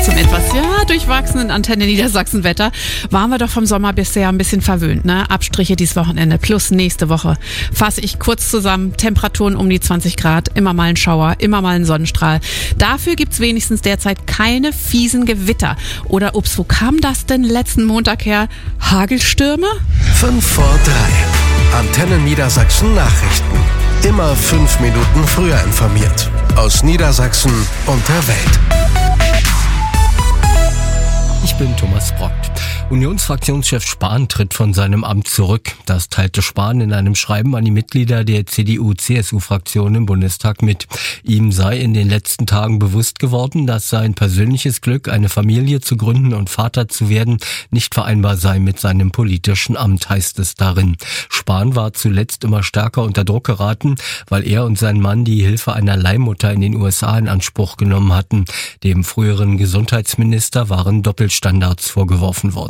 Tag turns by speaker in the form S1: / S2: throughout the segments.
S1: Zum etwas, durchwachsenen Antenne Niedersachsen-Wetter waren wir doch vom Sommer bisher ein bisschen verwöhnt, ne? Abstriche dieses Wochenende plus nächste Woche. Fasse ich kurz zusammen, Temperaturen um die 20 Grad, immer mal ein Schauer, immer mal ein Sonnenstrahl. Dafür gibt's wenigstens derzeit keine fiesen Gewitter. Oder ups, wo kam das denn letzten Montag her? Hagelstürme?
S2: 5 vor 3. Antenne Niedersachsen Nachrichten. Immer 5 Minuten früher informiert. Aus Niedersachsen und der Welt.
S3: Ich bin Thomas Brock. Unionsfraktionschef Spahn tritt von seinem Amt zurück. Das teilte Spahn in einem Schreiben an die Mitglieder der CDU-CSU-Fraktion im Bundestag mit. Ihm sei in den letzten Tagen bewusst geworden, dass sein persönliches Glück, eine Familie zu gründen und Vater zu werden, nicht vereinbar sei mit seinem politischen Amt, heißt es darin. Spahn war zuletzt immer stärker unter Druck geraten, weil er und sein Mann die Hilfe einer Leihmutter in den USA in Anspruch genommen hatten. Dem früheren Gesundheitsminister waren Doppelstandards vorgeworfen worden.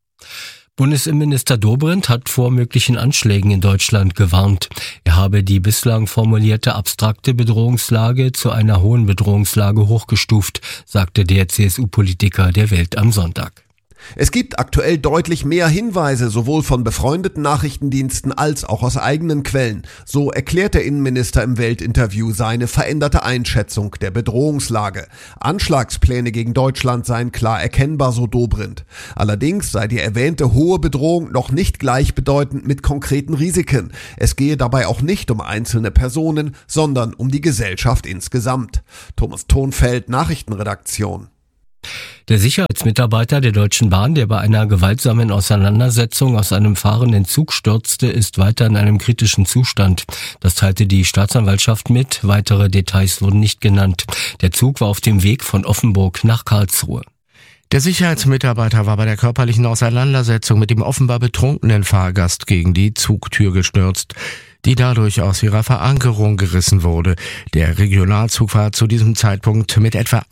S3: Bundesinnenminister Dobrindt hat vor möglichen Anschlägen in Deutschland gewarnt. Er habe die bislang formulierte abstrakte Bedrohungslage zu einer hohen Bedrohungslage hochgestuft, sagte der CSU-Politiker der Welt am Sonntag.
S4: Es gibt aktuell deutlich mehr Hinweise, sowohl von befreundeten Nachrichtendiensten als auch aus eigenen Quellen. So erklärt der Innenminister im Weltinterview seine veränderte Einschätzung der Bedrohungslage. Anschlagspläne gegen Deutschland seien klar erkennbar, so Dobrindt. Allerdings sei die erwähnte hohe Bedrohung noch nicht gleichbedeutend mit konkreten Risiken. Es gehe dabei auch nicht um einzelne Personen, sondern um die Gesellschaft insgesamt. Thomas Thonfeld, Nachrichtenredaktion.
S3: Der Sicherheitsmitarbeiter der Deutschen Bahn, der bei einer gewaltsamen Auseinandersetzung aus einem fahrenden Zug stürzte, ist weiter in einem kritischen Zustand. Das teilte die Staatsanwaltschaft mit. Weitere Details wurden nicht genannt. Der Zug war auf dem Weg von Offenburg nach Karlsruhe.
S5: Der Sicherheitsmitarbeiter war bei der körperlichen Auseinandersetzung mit dem offenbar betrunkenen Fahrgast gegen die Zugtür gestürzt, die dadurch aus ihrer Verankerung gerissen wurde. Der Regionalzug war zu diesem Zeitpunkt mit etwa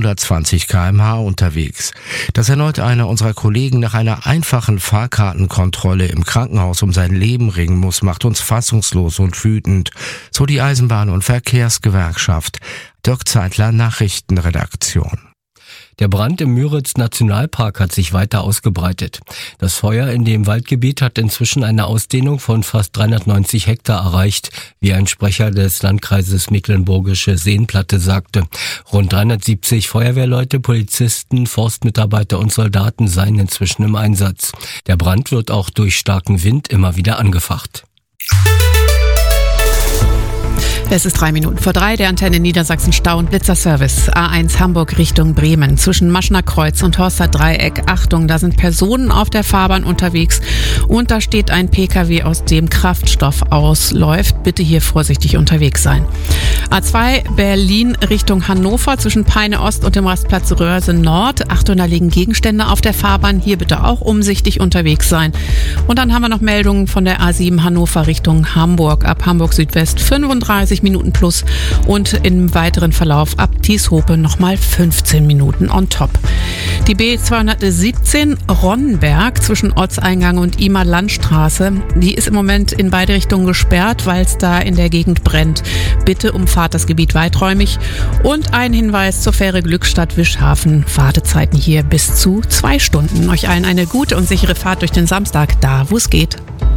S5: 120 km/h unterwegs. Dass erneut einer unserer Kollegen nach einer einfachen Fahrkartenkontrolle im Krankenhaus um sein Leben ringen muss, macht uns fassungslos und wütend, so die Eisenbahn- und Verkehrsgewerkschaft. Dirk Zeitler, Nachrichtenredaktion.
S3: Der Brand im Müritz-Nationalpark hat sich weiter ausgebreitet. Das Feuer in dem Waldgebiet hat inzwischen eine Ausdehnung von fast 390 Hektar erreicht, wie ein Sprecher des Landkreises Mecklenburgische Seenplatte sagte. Rund 370 Feuerwehrleute, Polizisten, Forstmitarbeiter und Soldaten seien inzwischen im Einsatz. Der Brand wird auch durch starken Wind immer wieder angefacht.
S1: Es ist 3 Minuten vor 3, der Antenne Niedersachsen Stau- und Blitzerservice. A1 Hamburg Richtung Bremen. Zwischen Maschner Kreuz und Horster Dreieck. Achtung, da sind Personen auf der Fahrbahn unterwegs und da steht ein Pkw, aus dem Kraftstoff ausläuft. Bitte hier vorsichtig unterwegs sein. A2 Berlin Richtung Hannover zwischen Peine Ost und dem Rastplatz Röhrse Nord. Achtung, da liegen Gegenstände auf der Fahrbahn. Hier bitte auch umsichtig unterwegs sein. Und dann haben wir noch Meldungen von der A7 Hannover Richtung Hamburg. Ab Hamburg Südwest 35 Minuten plus und im weiteren Verlauf ab Tieshope nochmal 15 Minuten on top. Die B217 Ronnenberg zwischen Ortseingang und Ihmer Landstraße, die ist im Moment in beide Richtungen gesperrt, weil es da in der Gegend brennt. Bitte umfahrt das Gebiet weiträumig. Und ein Hinweis zur Fähre Glückstadt Wischhafen. Wartezeiten hier bis zu 2 Stunden. Euch allen eine gute und sichere Fahrt durch den Samstag, da wo es geht.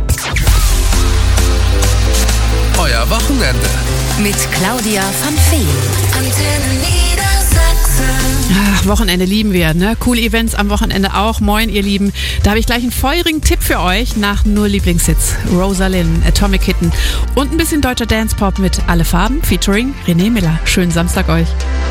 S2: Euer Wochenende.
S6: Mit Claudia van Feen. Antenne Niedersachsen.
S1: Wochenende lieben wir, ne? Coole Events am Wochenende auch. Moin, ihr Lieben. Da habe ich gleich einen feurigen Tipp für euch nach nur Lieblingshits. Rosalind, Atomic Kitten und ein bisschen deutscher Dance-Pop mit Alle Farben featuring René Miller. Schönen Samstag euch.